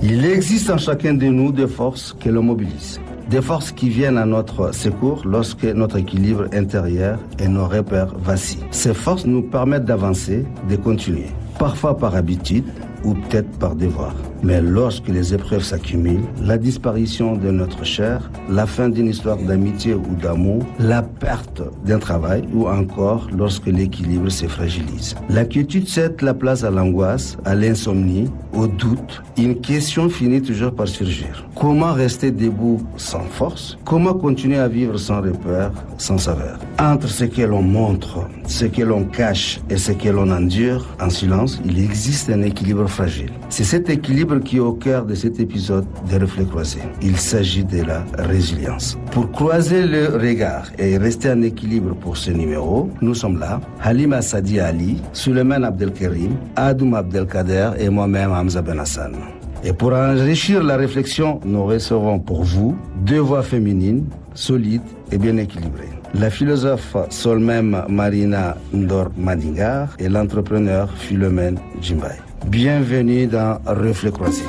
Il existe en chacun de nous des forces que l'on mobilise. Des forces qui viennent à notre secours lorsque notre équilibre intérieur et nos repères vacillent. Ces forces nous permettent d'avancer, de continuer, parfois par habitude ou peut-être par devoir. Mais lorsque les épreuves s'accumulent, la disparition de notre chair, la fin d'une histoire d'amitié ou d'amour, la perte d'un travail ou encore lorsque l'équilibre se fragilise. L'inquiétude cède la place à l'angoisse, à l'insomnie, au doute. Une question finit toujours par surgir. Comment rester debout sans force? Comment continuer à vivre sans repère, sans saveur? Entre ce que l'on montre, ce que l'on cache et ce que l'on endure en silence, il existe un équilibre fragile. C'est cet équilibre qui est au cœur de cet épisode des Reflets Croisés. Il s'agit de la résilience. Pour croiser le regard et rester en équilibre pour ce numéro, nous sommes là, Halima Sadi Ali, Suleiman Abdelkarim, Adoum Abdelkader et moi-même Hamza Ben Hassan. Et pour enrichir la réflexion, nous recevrons pour vous deux voix féminines, solides et bien équilibrées. La philosophe Solmem Marina Ndor Madingar et l'entrepreneur Philomène Djimbaye. Bienvenue dans Reflets Croisés.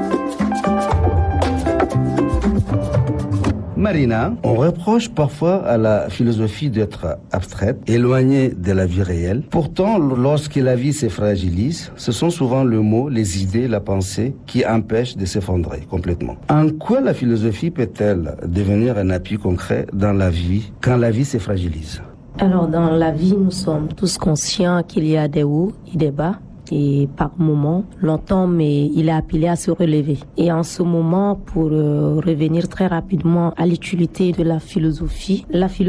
Marina, on reproche parfois à la philosophie d'être abstraite, éloignée de la vie réelle. Pourtant, lorsque la vie se fragilise, ce sont souvent le mot, les idées, la pensée qui empêchent de s'effondrer complètement. En quoi la philosophie peut-elle devenir un appui concret dans la vie quand la vie se fragilise? Alors, dans la vie, nous sommes tous conscients qu'il y a des hauts et des bas. Et par moment, longtemps, mais il est appelé à se relever. Et en ce moment, pour revenir très rapidement à l'utilité de la philosophie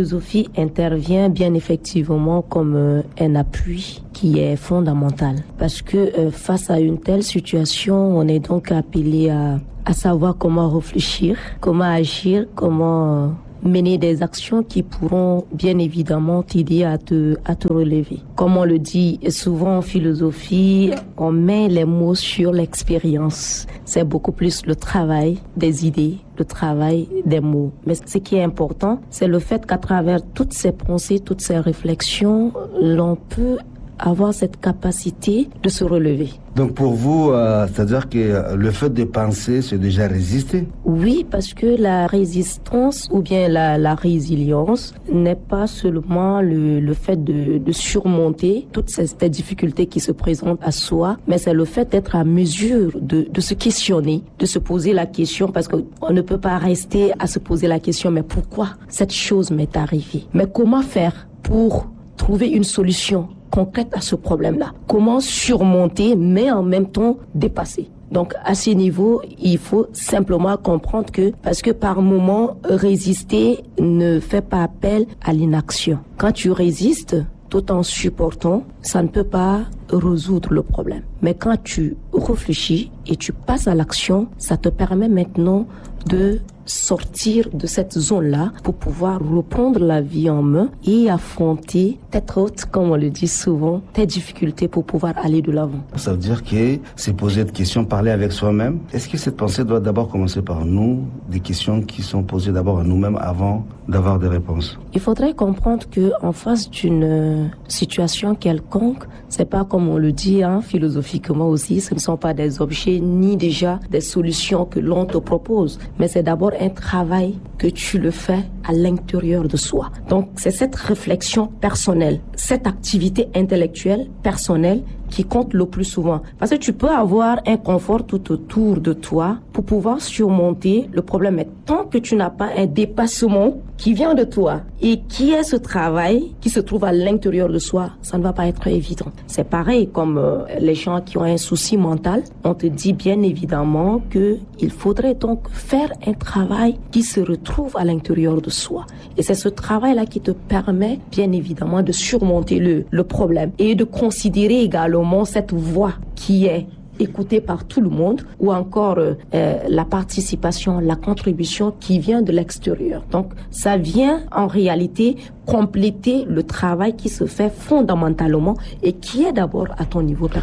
intervient bien effectivement comme un appui qui est fondamental. Parce que face à une telle situation, on est donc appelé à savoir comment réfléchir, comment agir, comment mener des actions qui pourront bien évidemment t'aider à te relever. Comme on le dit souvent en philosophie, on met les mots sur l'expérience. C'est beaucoup plus le travail des idées, le travail des mots. Mais ce qui est important, c'est le fait qu'à travers toutes ces pensées, toutes ces réflexions, l'on peut avoir cette capacité de se relever. Donc pour vous, c'est-à-dire que le fait de penser, c'est déjà résister? Oui, parce que la résistance ou bien la résilience n'est pas seulement le fait de surmonter toutes ces difficultés qui se présentent à soi, mais c'est le fait d'être à mesure de se questionner, de se poser la question, parce qu'on ne peut pas rester à se poser la question, mais pourquoi cette chose m'est arrivée? Mais comment faire pour trouver une solution concrète à ce problème-là? Comment surmonter, mais en même temps dépasser? Donc, à ce niveau, il faut simplement comprendre que, parce que par moment, résister ne fait pas appel à l'inaction. Quand tu résistes, tout en supportant, ça ne peut pas résoudre le problème. Mais quand tu réfléchis et tu passes à l'action, ça te permet maintenant de sortir de cette zone-là pour pouvoir reprendre la vie en main et affronter tête haute, comme on le dit souvent, tes difficultés pour pouvoir aller de l'avant. Ça veut dire que c'est poser des questions, parler avec soi-même. Est-ce que cette pensée doit d'abord commencer par nous, des questions qui sont posées d'abord à nous-mêmes avant d'avoir des réponses? Il faudrait comprendre que en face d'une situation quelconque, c'est pas comme on le dit philosophiquement aussi, ce ne sont pas des objets ni déjà des solutions que l'on te propose, mais c'est d'abord un travail que tu le fais à l'intérieur de soi. Donc c'est cette réflexion personnelle, cette activité intellectuelle personnelle qui compte le plus souvent. Parce que tu peux avoir un confort tout autour de toi pour pouvoir surmonter le problème. Mais tant que tu n'as pas un dépassement qui vient de toi et qui est ce travail qui se trouve à l'intérieur de soi, ça ne va pas être évident. C'est pareil comme les gens qui ont un souci mental. On te dit bien évidemment que il faudrait donc faire un travail qui se retrouve à l'intérieur de soi. Et c'est ce travail-là qui te permet bien évidemment de surmonter le problème et de considérer également cette voix qui est écoutée par tout le monde ou encore la participation, la contribution qui vient de l'extérieur. Donc ça vient en réalité compléter le travail qui se fait fondamentalement et qui est d'abord à ton niveau personnel.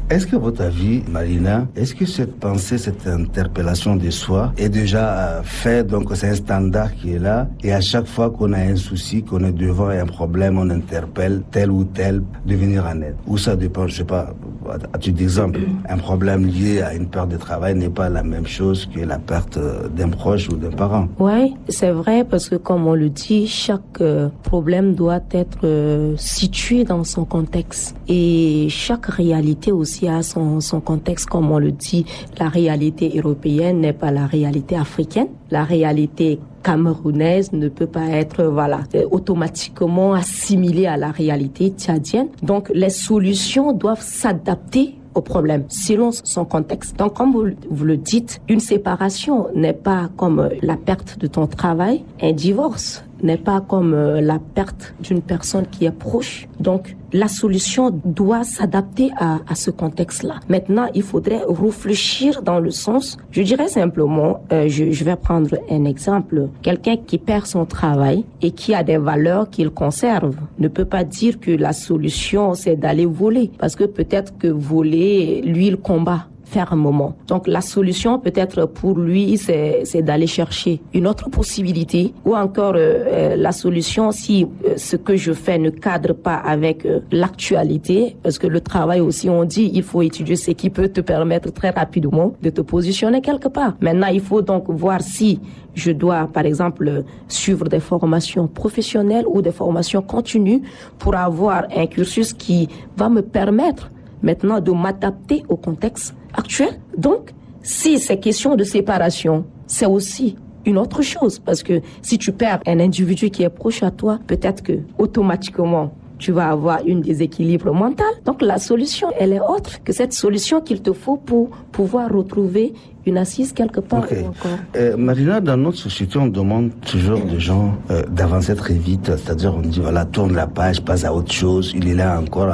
Est-ce que, à votre avis, Marina, est-ce que cette pensée, cette interpellation de soi est déjà faite, donc c'est un standard qui est là, et à chaque fois qu'on a un souci, qu'on est devant un problème, on interpelle tel ou tel de venir en aide? Ou ça dépend, je sais pas, à titre d'exemple, un problème lié à une perte de travail n'est pas la même chose que la perte d'un proche ou d'un parent. Oui, c'est vrai, parce que comme on le dit, chaque problème doit être situé dans son contexte. Et chaque réalité aussi a son contexte, comme on le dit. La réalité européenne n'est pas la réalité africaine. La réalité camerounaise ne peut pas être automatiquement assimilée à la réalité tchadienne. Donc les solutions doivent s'adapter au problème selon son contexte. Donc comme vous le dites, une séparation n'est pas comme la perte de ton travail, un divorce n'est pas comme la perte d'une personne qui est proche. Donc la solution doit s'adapter à ce contexte-là. Maintenant, il faudrait réfléchir dans le sens, je dirais simplement, je vais prendre un exemple. Quelqu'un qui perd son travail et qui a des valeurs qu'il conserve ne peut pas dire que la solution c'est d'aller voler, parce que peut-être que voler, lui, il combat fermement. Donc la solution peut-être pour lui c'est d'aller chercher une autre possibilité, ou encore la solution si ce que je fais ne cadre pas avec l'actualité, parce que le travail aussi on dit il faut étudier ce qui peut te permettre très rapidement de te positionner quelque part. Maintenant il faut donc voir si je dois par exemple suivre des formations professionnelles ou des formations continues pour avoir un cursus qui va me permettre maintenant de m'adapter au contexte actuel. Donc, si c'est question de séparation, c'est aussi une autre chose. Parce que si tu perds un individu qui est proche à toi, peut-être que automatiquement, tu vas avoir un déséquilibre mental. Donc, la solution, elle est autre que cette solution qu'il te faut pour pouvoir retrouver une assise quelque part. Okay. Marina, dans notre société, on demande toujours aux gens d'avancer très vite. C'est-à-dire, on dit, voilà, tourne la page, passe à autre chose. Il est là encore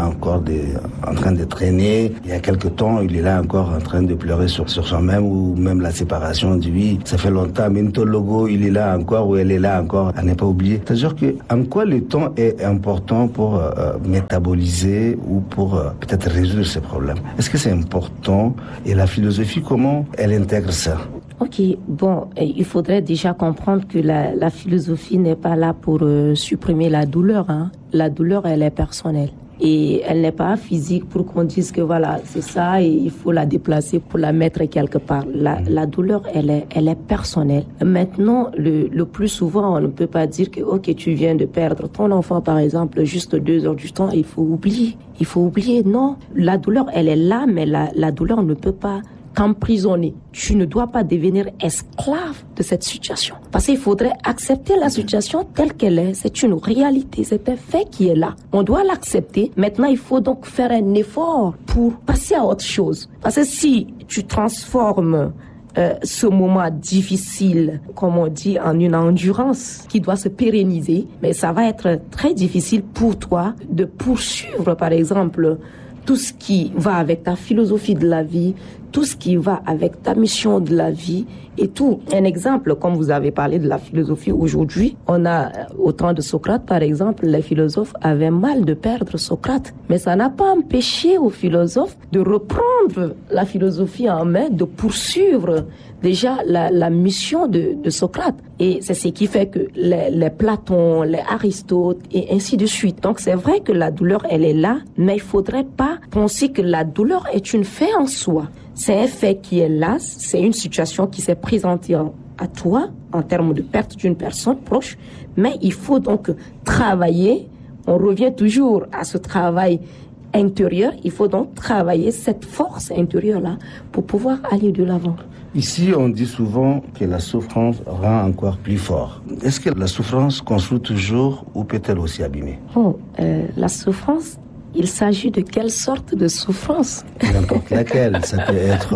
en train de traîner. Il y a quelque temps, il est là encore en train de pleurer sur soi-même, ou même la séparation. On dit, oui, ça fait longtemps, mais ton logo, il est là encore, ou elle est là encore, à ne pas oublier. C'est-à-dire que, en quoi le temps est important pour métaboliser ou pour peut-être résoudre ces problèmes? Est-ce que c'est important? Et la philosophie, comment elle intègre ça? Ok, bon, il faudrait déjà comprendre que la philosophie n'est pas là pour supprimer la douleur. Hein. La douleur, elle est personnelle. Et elle n'est pas physique pour qu'on dise que voilà, c'est ça et il faut la déplacer pour la mettre quelque part. La douleur, elle est personnelle. Maintenant, le plus souvent, on ne peut pas dire que ok, tu viens de perdre ton enfant, par exemple, juste 2 heures du temps, il faut oublier. Il faut oublier. Non, la douleur, elle est là, mais la douleur ne peut pas t'emprisonner. Tu ne dois pas devenir esclave de cette situation. Parce qu'il faudrait accepter la situation telle qu'elle est. C'est une réalité, c'est un fait qui est là. On doit l'accepter. Maintenant, il faut donc faire un effort pour passer à autre chose. Parce que si tu transformes ce moment difficile, comme on dit, en une endurance qui doit se pérenniser, mais ça va être très difficile pour toi de poursuivre, par exemple, tout ce qui va avec ta philosophie de la vie, tout ce qui va avec ta mission de la vie et tout. Un exemple, comme vous avez parlé de la philosophie aujourd'hui, on a au temps de Socrate, par exemple, les philosophes avaient mal de perdre Socrate. Mais ça n'a pas empêché aux philosophes de reprendre la philosophie en main, de poursuivre déjà la mission de Socrate. Et c'est ce qui fait que les Platon, les Aristote et ainsi de suite. Donc c'est vrai que la douleur, elle est là, mais il faudrait pas penser que la douleur est une fait en soi. C'est un fait qui est là, c'est une situation qui s'est présentée à toi en termes de perte d'une personne proche, mais il faut donc travailler, on revient toujours à ce travail intérieur, il faut donc travailler cette force intérieure-là pour pouvoir aller de l'avant. Ici, on dit souvent que la souffrance rend encore plus fort. Est-ce que la souffrance construit toujours ou peut-elle aussi abîmer? La souffrance, il s'agit de quelle sorte de souffrance? N'importe laquelle, ça peut être...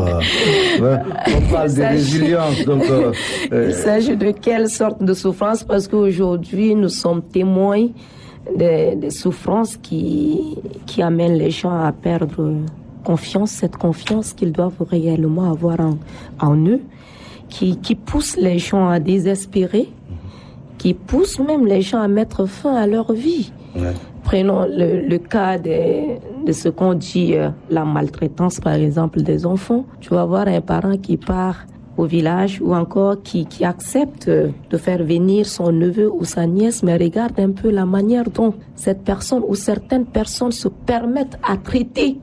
on parle de résilience, donc... Il s'agit de quelle sorte de souffrance? Parce qu'aujourd'hui, nous sommes témoins des souffrances qui amènent les gens à perdre confiance, cette confiance qu'ils doivent réellement avoir en eux, qui pousse les gens à désespérer, qui pousse même les gens à mettre fin à leur vie. Ouais. Prenons le cas de ce qu'on dit la maltraitance, par exemple, des enfants. Tu vas voir un parent qui part au village ou encore qui accepte de faire venir son neveu ou sa nièce, mais regarde un peu la manière dont cette personne ou certaines personnes se permettent à traiter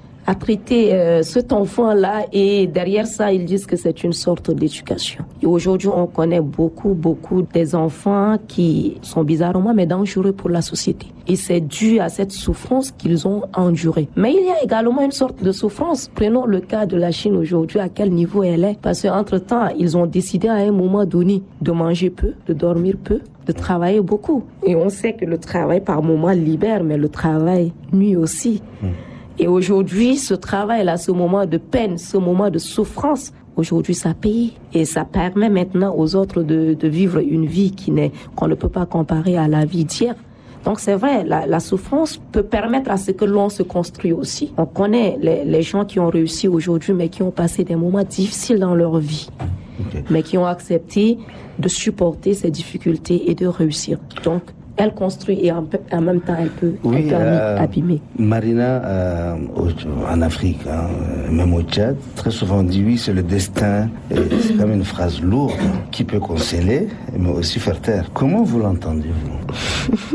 cet enfant-là, et derrière ça, ils disent que c'est une sorte d'éducation. Et aujourd'hui, on connaît beaucoup des enfants qui sont bizarrement mais dangereux pour la société. Et c'est dû à cette souffrance qu'ils ont endurée. Mais il y a également une sorte de souffrance. Prenons le cas de la Chine aujourd'hui, à quel niveau elle est. Parce qu'entre-temps, ils ont décidé à un moment donné de manger peu, de dormir peu, de travailler beaucoup. Et on sait que le travail par moment libère, mais le travail nuit aussi. Et aujourd'hui, ce travail-là, ce moment de peine, ce moment de souffrance, aujourd'hui, ça paye. Et ça permet maintenant aux autres de vivre une vie qu'on ne peut pas comparer à la vie d'hier. Donc c'est vrai, la souffrance peut permettre à ce que l'on se construise aussi. On connaît les gens qui ont réussi aujourd'hui, mais qui ont passé des moments difficiles dans leur vie. Mais qui ont accepté de supporter ces difficultés et de réussir. Donc, elle construit et en même temps elle peut abîmer. Marina, en Afrique, même au Tchad, très souvent on dit oui, c'est le destin. C'est comme une phrase lourde qui peut consoler, mais aussi faire taire. Comment vous l'entendez, vous?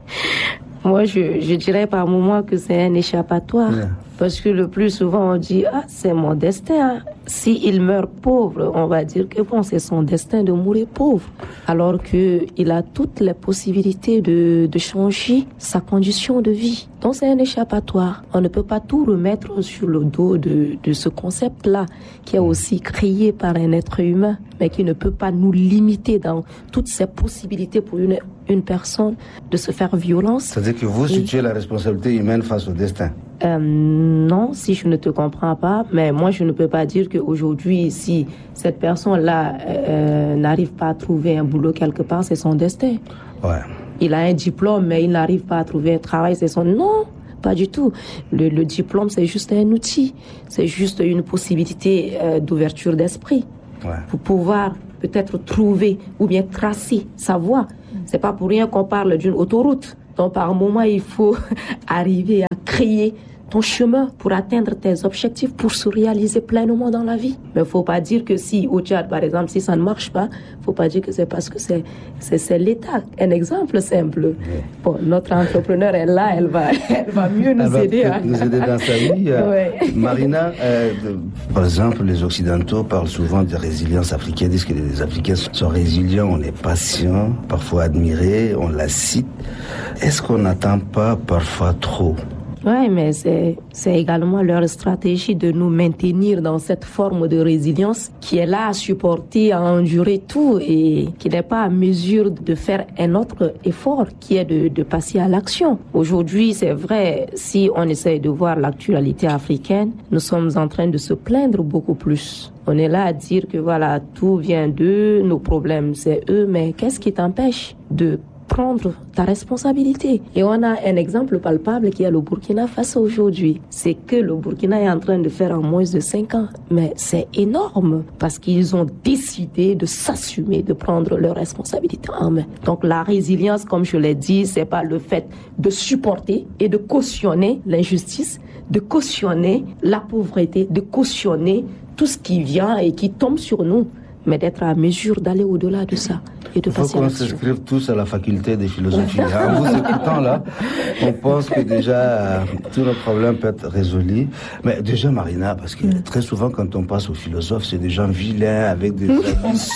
Moi, je dirais par moment que c'est un échappatoire. Yeah. Parce que le plus souvent, on dit, c'est mon destin. S'il meurt pauvre, on va dire que bon, c'est son destin de mourir pauvre. Alors qu'il a toutes les possibilités de changer sa condition de vie. Donc c'est un échappatoire. On ne peut pas tout remettre sur le dos de ce concept-là, qui est aussi créé par un être humain, mais qui ne peut pas nous limiter dans toutes ces possibilités pour une personne de se faire violence. C'est-à-dire que vous situez la responsabilité humaine face au destin? Non, si je ne te comprends pas, mais moi je ne peux pas dire qu'aujourd'hui, si cette personne-là n'arrive pas à trouver un boulot quelque part, c'est son destin. Ouais. Il a un diplôme, mais il n'arrive pas à trouver un travail, c'est son... Non, pas du tout. Le diplôme, c'est juste un outil. C'est juste une possibilité d'ouverture d'esprit. Ouais. Pour pouvoir peut-être trouver ou bien tracer sa voie. C'est pas pour rien qu'on parle d'une autoroute. Donc par moment, il faut arriver à créer ton chemin pour atteindre tes objectifs, pour se réaliser pleinement dans la vie. Mais il ne faut pas dire que si au Tchad, par exemple, si ça ne marche pas, il ne faut pas dire que c'est parce que c'est l'État. Un exemple simple. Bon, notre entrepreneur est là, elle va mieux nous aider. Nous aider dans sa vie. Marina, par exemple, les Occidentaux parlent souvent de résilience africaine, disent que les Africains sont résilients, on est patients, parfois admirés, on la cite. Est-ce qu'on n'attend pas parfois trop? Oui, mais c'est également leur stratégie de nous maintenir dans cette forme de résilience qui est là à supporter, à endurer tout et qui n'est pas à mesure de faire un autre effort qui est de passer à l'action. Aujourd'hui, c'est vrai, si on essaie de voir l'actualité africaine, nous sommes en train de se plaindre beaucoup plus. On est là à dire que voilà, tout vient d'eux, nos problèmes c'est eux, mais qu'est-ce qui t'empêche de prendre ta responsabilité? Et on a un exemple palpable qui est le Burkina Faso aujourd'hui. C'est que le Burkina est en train de faire en moins de 5 ans. Mais c'est énorme parce qu'ils ont décidé de s'assumer, de prendre leurs responsabilités en main. Donc la résilience, comme je l'ai dit, c'est pas le fait de supporter et de cautionner l'injustice, de cautionner la pauvreté, de cautionner tout ce qui vient et qui tombe sur nous, mais d'être à mesure d'aller au-delà de ça. Il faut qu'on s'inscrive tous à la faculté de philosophie. En vous écoutant là, on pense que déjà tous nos problèmes peuvent être résolus. Mais déjà Marina, parce que très souvent quand on passe aux philosophes, c'est des gens vilains avec des habits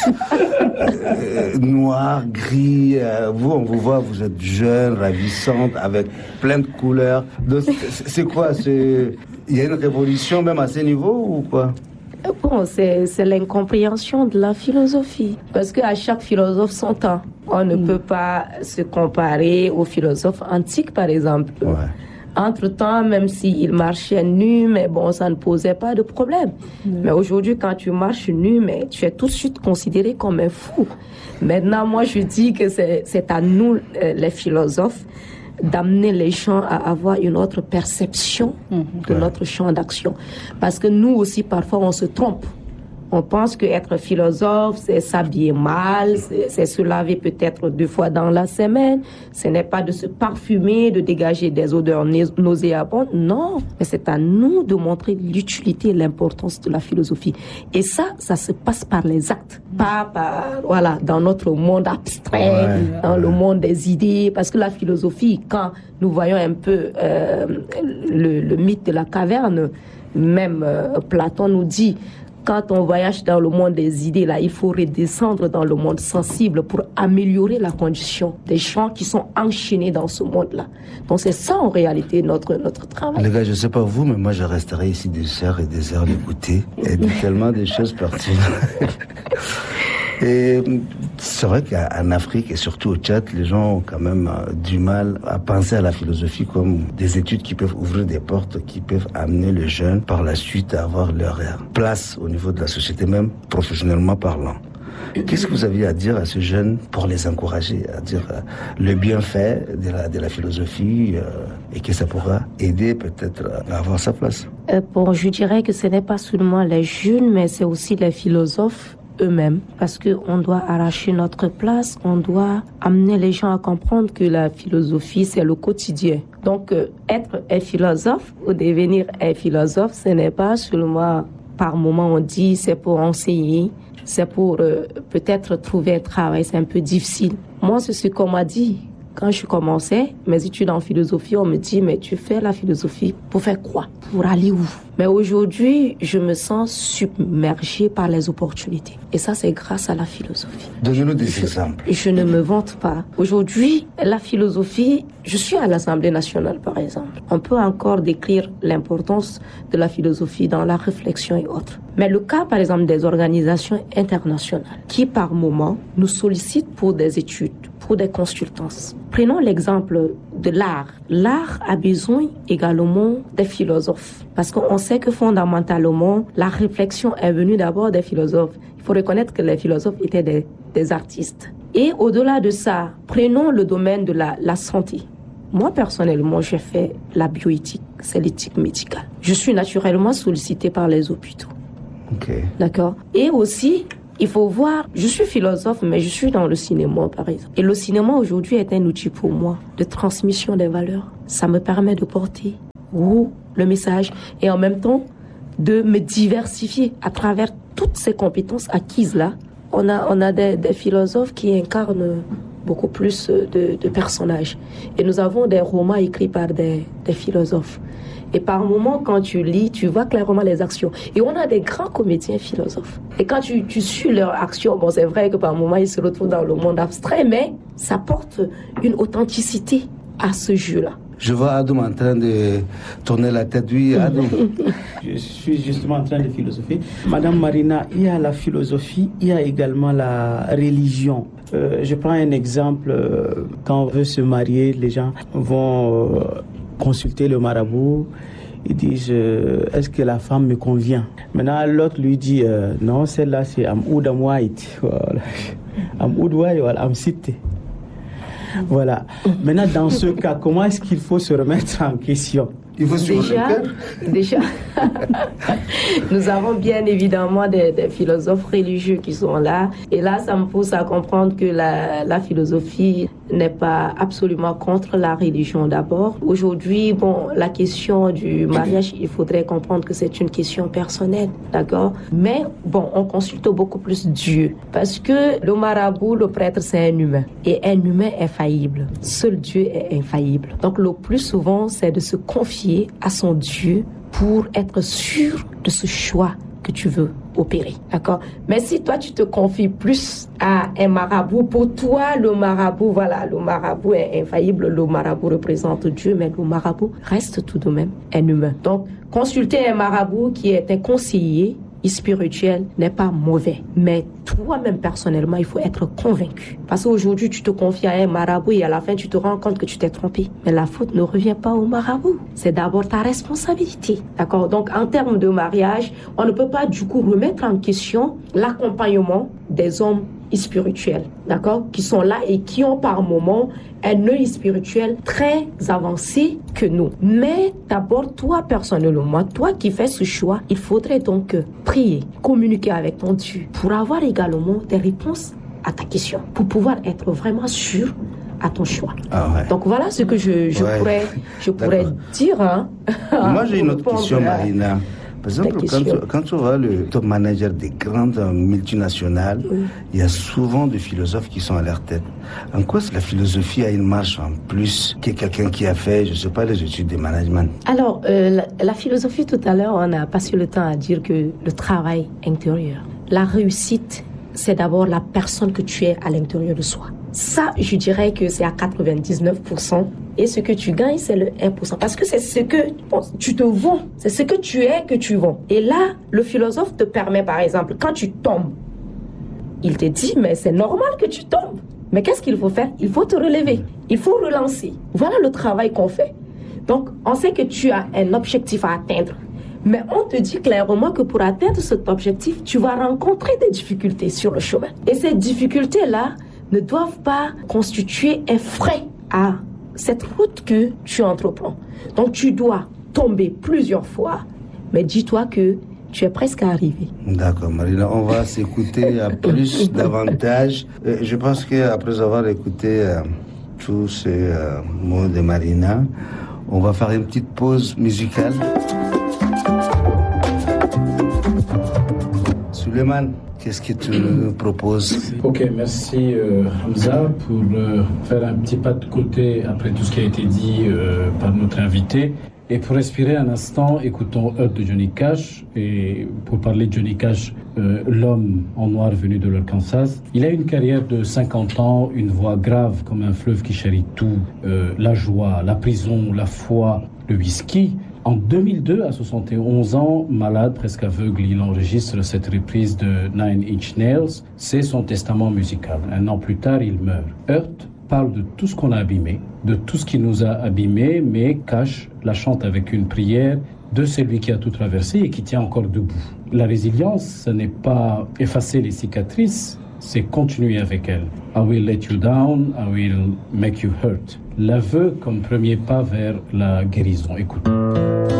noirs, gris. Vous, on vous voit, vous êtes jeune, ravissante, avec plein de couleurs. Donc, c'est quoi? Il y a une révolution même à ce niveau ou quoi? Bon, c'est l'incompréhension de la philosophie. Parce qu'à chaque philosophe son temps. On ne peut pas se comparer aux philosophes antiques, par exemple. Ouais. Entre-temps, même s'ils marchaient nus, mais bon, ça ne posait pas de problème. Mais aujourd'hui, quand tu marches nu, mais tu es tout de suite considéré comme un fou. Maintenant, moi, je dis que c'est à nous, les philosophes, d'amener les gens à avoir une autre perception de notre champ d'action. Parce que nous aussi, parfois, on se trompe. On pense qu'être philosophe, c'est s'habiller mal, c'est se laver peut-être 2 fois dans la semaine. Ce n'est pas de se parfumer, de dégager des odeurs nauséabondes. Non, mais c'est à nous de montrer l'utilité et l'importance de la philosophie. Et ça se passe par les actes, pas dans notre monde abstrait, dans le monde des idées. Parce que la philosophie, quand nous voyons un peu le mythe de la caverne, même Platon nous dit, quand on voyage dans le monde des idées, là, il faut redescendre dans le monde sensible pour améliorer la condition des gens qui sont enchaînés dans ce monde-là. Donc c'est ça en réalité notre travail. Les gars, je sais pas vous, mais moi je resterai ici des heures et des heures d'écouter et de tellement de choses pertinentes. Et c'est vrai qu'en Afrique et surtout au Tchad, les gens ont quand même du mal à penser à la philosophie comme des études qui peuvent ouvrir des portes, qui peuvent amener les jeunes par la suite à avoir leur place au niveau de la société, même professionnellement parlant. Qu'est-ce que vous aviez à dire à ces jeunes pour les encourager à dire le bienfait de la philosophie et que ça pourra aider peut-être à avoir sa place? Je dirais que ce n'est pas seulement les jeunes, mais c'est aussi les philosophes eux-mêmes, parce qu'on doit arracher notre place, on doit amener les gens à comprendre que la philosophie, c'est le quotidien. Donc, être un philosophe ou devenir un philosophe, ce n'est pas seulement par moment on dit c'est pour enseigner, c'est pour peut-être trouver un travail, c'est un peu difficile. Moi, c'est ce qu'on m'a dit. Quand je commençais mes études en philosophie, on me dit, mais tu fais la philosophie pour faire quoi? Pour aller où? Mais aujourd'hui, je me sens submergée par les opportunités. Et ça, c'est grâce à la philosophie. Donnez-nous des exemples. Je ne me vante pas. Aujourd'hui, la philosophie, je suis à l'Assemblée nationale, par exemple. On peut encore décrire l'importance de la philosophie dans la réflexion et autres. Mais le cas, par exemple, des organisations internationales qui, par moment, nous sollicitent pour des études, pour des consultances. Prenons l'exemple de l'art. L'art a besoin également des philosophes. Parce qu'on sait que fondamentalement, la réflexion est venue d'abord des philosophes. Il faut reconnaître que les philosophes étaient des artistes. Et au-delà de ça, prenons le domaine de la santé. Moi, personnellement, j'ai fait la bioéthique, c'est l'éthique médicale. Je suis naturellement sollicitée par les hôpitaux. Okay. D'accord. Et aussi, il faut voir, je suis philosophe, mais je suis dans le cinéma, par exemple. Et le cinéma, aujourd'hui, est un outil pour moi de transmission des valeurs. Ça me permet de porter le message et en même temps de me diversifier à travers toutes ces compétences acquises-là. On a des philosophes qui incarnent beaucoup plus de personnages. Et nous avons des romans écrits par des philosophes. Et par moments, quand tu lis, tu vois clairement les actions. Et on a des grands comédiens philosophes. Et quand tu suis leurs actions, bon, c'est vrai que par moments, ils se retrouvent dans le monde abstrait, mais ça porte une authenticité à ce jeu-là. Je vois Adoum en train de tourner la tête. Oui, Adoum. Je suis justement en train de philosopher. Madame Marina, il y a la philosophie, il y a également la religion. Je prends un exemple. Quand on veut se marier, les gens vont consulter le marabout. Ils disent, est-ce que la femme me convient? Maintenant, l'autre lui dit, non, celle-là, c'est Amoud Amouaït. Amoud Amsit. Voilà. Maintenant, dans ce cas, comment est-ce qu'il faut se remettre en question? Il faut déjà, nous avons bien évidemment des philosophes religieux qui sont là. Et là, ça me pousse à comprendre que la philosophie n'est pas absolument contre la religion d'abord. Aujourd'hui, bon, la question du mariage, il faudrait comprendre que c'est une question personnelle, d'accord? Mais bon, on consulte beaucoup plus Dieu. Parce que le marabout, le prêtre, c'est un humain. Et un humain est faillible. Seul Dieu est infaillible. Donc le plus souvent, c'est de se confier à son Dieu pour être sûr de ce choix que tu veux opérer, d'accord? Mais si toi, tu te confies plus à un marabout, pour toi, le marabout est infaillible, le marabout représente Dieu, mais le marabout reste tout de même un humain. Donc, consulter un marabout qui est un conseiller spirituel n'est pas mauvais. Mais toi-même, personnellement, il faut être convaincu. Parce qu'aujourd'hui, tu te confies à un marabout et à la fin, tu te rends compte que tu t'es trompé. Mais la faute ne revient pas au marabout. C'est d'abord ta responsabilité. D'accord? Donc, en termes de mariage, on ne peut pas du coup remettre en question l'accompagnement des hommes spirituels, d'accord, qui sont là et qui ont par moment un œil spirituel très avancé que nous. Mais d'abord, toi personnellement, toi qui fais ce choix, il faudrait donc prier, communiquer avec ton Dieu pour avoir également des réponses à ta question, pour pouvoir être vraiment sûr à ton choix. Ah ouais. Donc voilà ce que je pourrais dire. Hein, moi, j'ai une autre question, Marina. Par exemple, quand tu vois le top manager des grandes multinationales, il y a souvent des philosophes qui sont à leur tête. En quoi la philosophie a une marche en plus que quelqu'un qui a fait, je ne sais pas, les études de management? Alors, la philosophie, tout à l'heure, on a passé le temps à dire que le travail intérieur, la réussite, c'est d'abord la personne que tu es à l'intérieur de soi. Ça, je dirais que c'est à 99%. Et ce que tu gagnes, c'est le 1%. Parce que c'est ce que tu te vends. C'est ce que tu es que tu vends. Et là, le philosophe te permet, par exemple, quand tu tombes, il te dit, mais c'est normal que tu tombes. Mais qu'est-ce qu'il faut faire? Il faut te relever. Il faut relancer. Voilà le travail qu'on fait. Donc, on sait que tu as un objectif à atteindre. Mais on te dit clairement que pour atteindre cet objectif, tu vas rencontrer des difficultés sur le chemin. Et ces difficultés-là ne doivent pas constituer un frein à cette route que tu entreprends. Donc tu dois tomber plusieurs fois, mais dis-toi que tu es presque arrivé. D'accord, Marina, on va s'écouter plus davantage. Je pense qu'après avoir écouté tous ces mots de Marina, on va faire une petite pause musicale. Suleiman, qu'est-ce que tu nous proposes? Ok, merci Hamza pour faire un petit pas de côté après tout ce qui a été dit par notre invité. Et pour respirer un instant, écoutons Earth de Johnny Cash. Et pour parler de Johnny Cash, l'homme en noir venu de l'Arkansas, il a une carrière de 50 ans, une voix grave comme un fleuve qui charrie tout, la joie, la prison, la foi, le whisky. En 2002, à 71 ans, malade, presque aveugle, il enregistre cette reprise de Nine Inch Nails. C'est son testament musical. Un an plus tard, il meurt. Earth parle de tout ce qu'on a abîmé, de tout ce qui nous a abîmés, mais Cash la chante avec une prière de celui qui a tout traversé et qui tient encore debout. La résilience, ce n'est pas effacer les cicatrices, c'est continuer avec elles. I will let you down, I will make you hurt. L'aveu comme premier pas vers la guérison. Écoute.